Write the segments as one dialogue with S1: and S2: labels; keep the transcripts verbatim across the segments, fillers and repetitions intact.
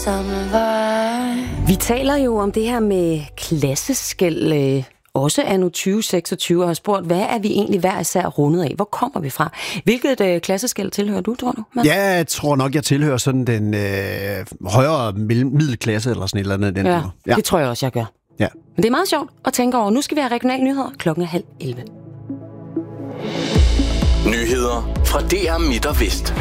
S1: Vi taler jo om det her med klasseskel, øh, også anno tyve seksogtyve, og har spurgt, hvad er vi egentlig hver især rundet af? Hvor kommer vi fra? Hvilket øh, klasseskel tilhører du, tror du? Mads?
S2: Ja, jeg tror nok, jeg tilhører sådan den øh, højere middelklasse, eller sådan et eller andet. Den
S1: ja,
S2: ja,
S1: det tror jeg også, jeg gør.
S2: Ja.
S1: Men det er meget sjovt at tænke over. Nu skal vi have regionale nyheder. Klokken er halv elleve.
S3: Nyheder fra D R Midt og Vest.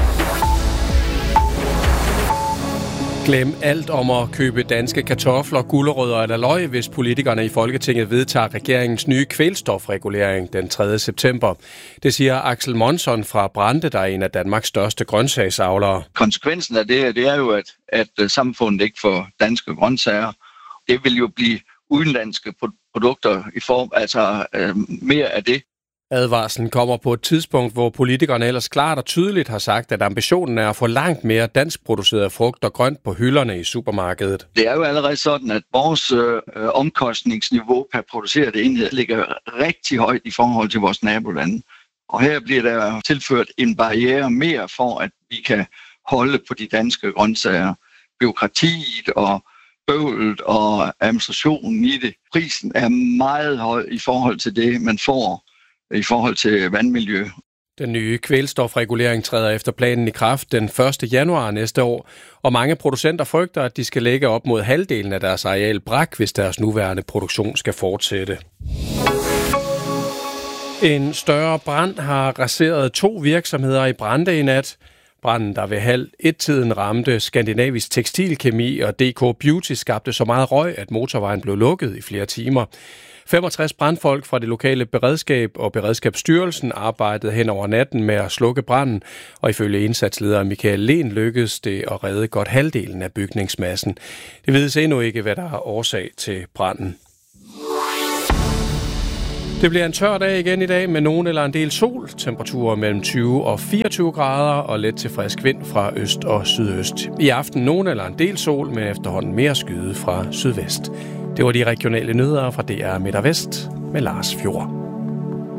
S4: Glem alt om at købe danske kartofler, gulerødder eller løg, hvis politikerne i Folketinget vedtager regeringens nye kvælstofregulering den tredje september. Det siger Axel Monson fra Brande, der er en af Danmarks største grøntsagsavlere.
S5: Konsekvensen af det, det er jo, at, at samfundet ikke får danske grøntsager. Det vil jo blive udenlandske produkter i form, altså øh, mere af det.
S4: Advarslen kommer på et tidspunkt, hvor politikerne ellers klart og tydeligt har sagt, at ambitionen er at få langt mere danskproduceret frugt og grønt på hylderne i supermarkedet.
S5: Det er jo allerede sådan, at vores øh, omkostningsniveau per produceret enhed ligger rigtig højt i forhold til vores nabolande. Og her bliver der tilført en barriere mere for, at vi kan holde på de danske grøntsager. Bureaukratiet og bøvlet og administrationen i det. Prisen er meget høj i forhold til det, man får i forhold til vandmiljø.
S4: Den nye kvælstofregulering træder efter planen i kraft den første januar næste år, og mange producenter frygter, at de skal lægge op mod halvdelen af deres areal brak, hvis deres nuværende produktion skal fortsætte. En større brand har raseret to virksomheder i Brande i nat. Branden, der ved halv et-tiden ramte Skandinavisk Tekstilkemi og D K Beauty, skabte så meget røg, at motorvejen blev lukket i flere timer. femogtres brandfolk fra det lokale beredskab og Beredskabsstyrelsen arbejdede hen over natten med at slukke branden, og ifølge indsatsleder Michael Lehn lykkedes det at redde godt halvdelen af bygningsmassen. Det vides endnu ikke, hvad der er årsag til branden. Det bliver en tør dag igen i dag med nogen eller en del sol. Temperaturer mellem tyve og fireogtyve grader og let til frisk vind fra øst og sydøst. I aften nogen eller en del sol, men efterhånden mere skyde fra sydvest. Det var de regionale nyheder fra D R Midt og Vest med Lars Fjord.